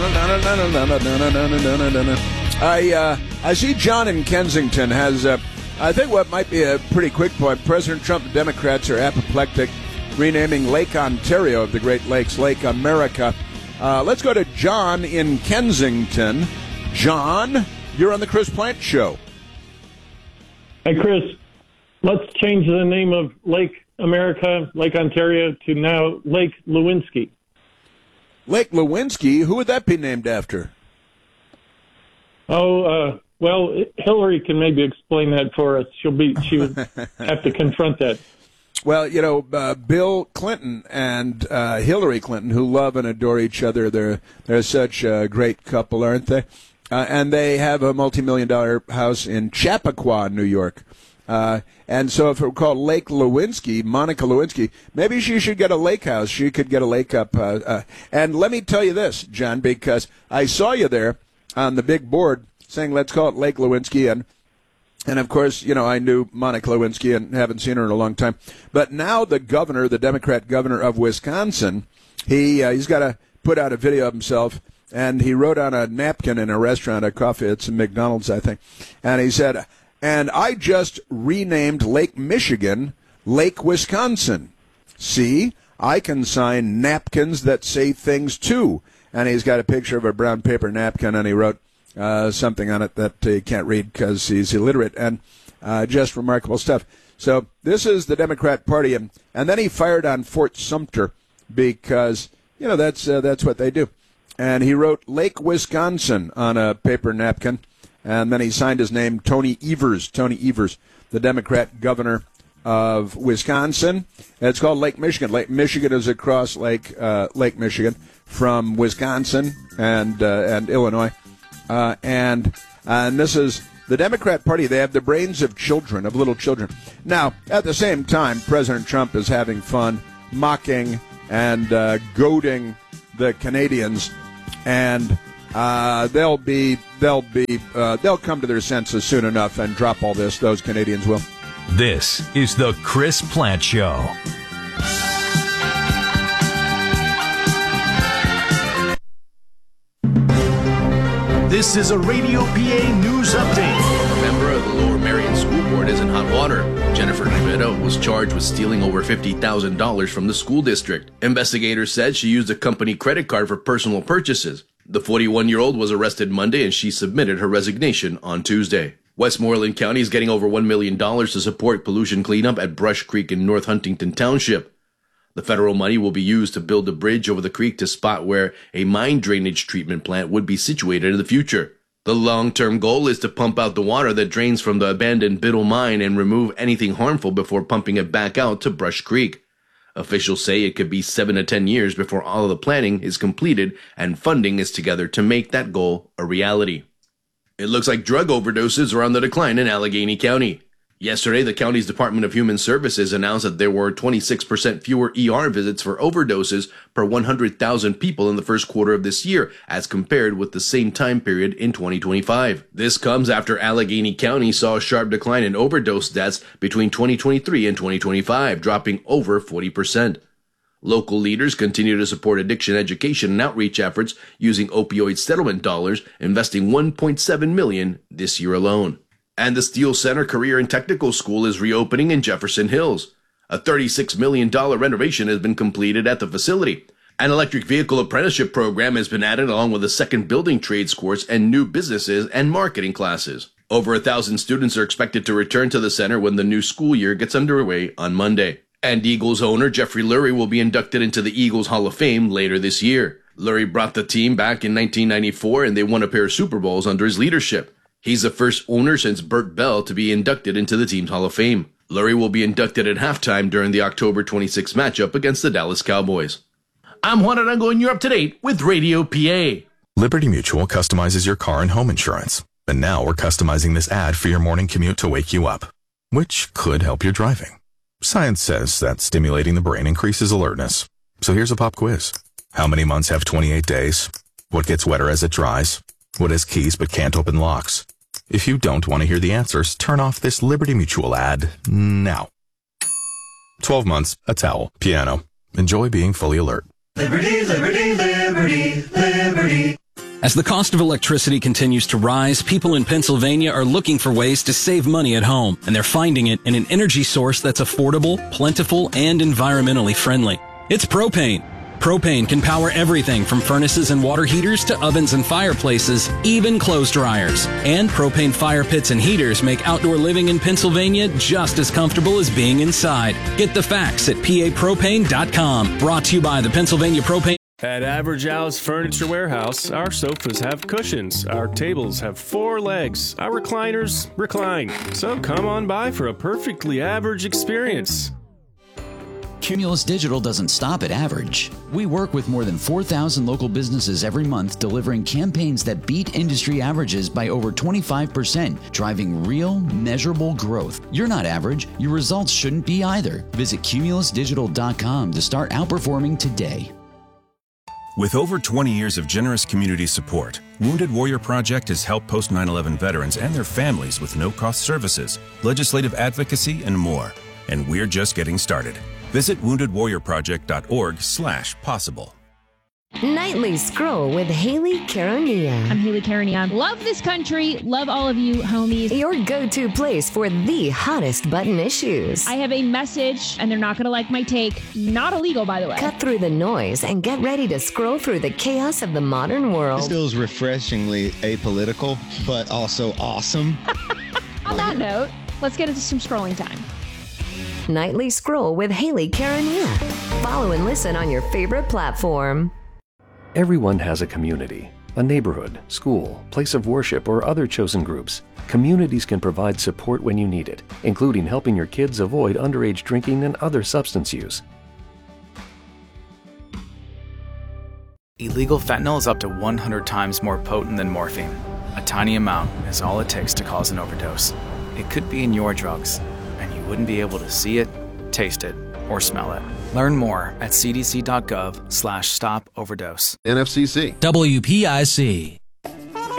I see John in Kensington has, I think, what might be a pretty quick point. President Trump and Democrats are apoplectic, renaming Lake Ontario of the Great Lakes Lake America. Let's go to John in Kensington. John, you're on the Chris Plante Show. Hey, Chris, let's change the name of Lake America, Lake Ontario, to now Lake Lewinsky. Lake Lewinsky? Who would that be named after? Well, Hillary can maybe explain that for us. She would have to confront that. Well, you know, Bill Clinton and Hillary Clinton, who love and adore each other, they're such a great couple, aren't they? And they have a multi-million-dollar house in Chappaqua, New York. And so if it were called Lake Lewinsky, Monica Lewinsky, maybe she should get a lake house. She could get a lake up. And let me tell you this, John, because I saw you there on the big board saying, let's call it Lake Lewinsky. And of course, you know, I knew Monica Lewinsky and haven't seen her in a long time. But now the governor, the Democrat governor of Wisconsin, he's got to put out a video of himself. And he wrote on a napkin in a restaurant, a coffee, it's a McDonald's, I think. And he said, and I just renamed Lake Michigan, Lake Wisconsin. See, I can sign napkins that say things too. And he's got a picture of a brown paper napkin, and he wrote something on it that he can't read because he's illiterate, and just remarkable stuff. So this is the Democrat Party, and then he fired on Fort Sumter because, you know, that's what they do. And he wrote Lake Wisconsin on a paper napkin, and then he signed his name, Tony Evers, the Democrat governor of Wisconsin. And it's called Lake Michigan. Lake Michigan is across Lake Michigan from Wisconsin and Illinois. And this is the Democrat Party. They have the brains of children, of little children. Now, at the same time, President Trump is having fun, mocking and goading the Canadians, and they'll come to their senses soon enough and drop all this. Those Canadians will. This is the Chris Plante Show. This is a Radio PA news update. A member of the Lower Merion School Board is in hot water. Jennifer Rivera was charged with stealing over $50,000 from the school district. Investigators said she used a company credit card for personal purchases. The 41-year-old was arrested Monday, and she submitted her resignation on Tuesday. Westmoreland County is getting over $1 million to support pollution cleanup at Brush Creek in North Huntington Township. The federal money will be used to build a bridge over the creek to spot where a mine drainage treatment plant would be situated in the future. The long-term goal is to pump out the water that drains from the abandoned Biddle mine and remove anything harmful before pumping it back out to Brush Creek. Officials say it could be 7 to 10 years before all of the planning is completed and funding is together to make that goal a reality. It looks like drug overdoses are on the decline in Allegheny County. Yesterday, the county's Department of Human Services announced that there were 26% fewer ER visits for overdoses per 100,000 people in the first quarter of this year as compared with the same time period in 2025. This comes after Allegheny County saw a sharp decline in overdose deaths between 2023 and 2025, dropping over 40%. Local leaders continue to support addiction education and outreach efforts using opioid settlement dollars, investing $1.7 million this year alone. And the Steel Center Career and Technical School is reopening in Jefferson Hills. A $36 million renovation has been completed at the facility. An electric vehicle apprenticeship program has been added along with a second building trades course and new businesses and marketing classes. Over 1,000 students are expected to return to the center when the new school year gets underway on Monday. And Eagles owner Jeffrey Lurie will be inducted into the Eagles Hall of Fame later this year. Lurie brought the team back in 1994 and they won a pair of Super Bowls under his leadership. He's the first owner since Burt Bell to be inducted into the team's Hall of Fame. Lurie will be inducted at halftime during the October 26 matchup against the Dallas Cowboys. I'm Juan Arango, and you're up to date with Radio PA. Liberty Mutual customizes your car and home insurance. And now we're customizing this ad for your morning commute to wake you up, which could help your driving. Science says that stimulating the brain increases alertness. So here's a pop quiz. How many months have 28 days? What gets wetter as it dries? What has keys but can't open locks? If you don't want to hear the answers, turn off this Liberty Mutual ad now. 12 months, a towel, piano. Enjoy being fully alert. Liberty, liberty, liberty, liberty. As the cost of electricity continues to rise, people in Pennsylvania are looking for ways to save money at home, and they're finding it in an energy source that's affordable, plentiful, and environmentally friendly. It's propane. Propane can power everything from furnaces and water heaters to ovens and fireplaces, even clothes dryers. And propane fire pits and heaters make outdoor living in Pennsylvania just as comfortable as being inside. Get the facts at papropane.com. Brought to you by the Pennsylvania Propane. At Average Al's Furniture Warehouse, our sofas have cushions, our tables have 4 legs, our recliners recline. So come on by for a perfectly average experience. Cumulus Digital doesn't stop at average. We work with more than 4,000 local businesses every month, delivering campaigns that beat industry averages by over 25%, driving real, measurable growth. You're not average. Your results shouldn't be either. Visit cumulusdigital.com to start outperforming today. With over 20 years of generous community support, Wounded Warrior Project has helped post 9/11 veterans and their families with no-cost services, legislative advocacy, and more. And we're just getting started. Visit woundedwarriorproject.org/possible. Nightly Scroll with Haley Caronia. I'm Haley Caronia. Love this country. Love all of you, homies. Your go-to place for the hottest button issues. I have a message, and they're not going to like my take. Not illegal, by the way. Cut through the noise and get ready to scroll through the chaos of the modern world. This feels refreshingly apolitical, but also awesome. On that note, let's get into some scrolling time. Nightly Scroll with Haley Caronia. Follow and listen on your favorite platform. Everyone has a community, a neighborhood, school, place of worship, or other chosen groups. Communities can provide support when you need it, including helping your kids avoid underage drinking and other substance use. Illegal fentanyl is up to 100 times more potent than morphine. A tiny amount is all it takes to cause an overdose. It could be in your drugs, and you wouldn't be able to see it, taste it, or smell it. Learn more at cdc.gov/stop overdose. NFCC. WPIC.